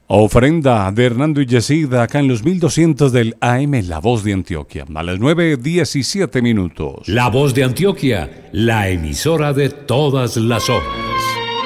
Ofrenda de Hernando y Yesida acá en los 1200 del AM La Voz de Antioquia, a las 9:17 minutos. La Voz de Antioquia, la emisora de todas las horas.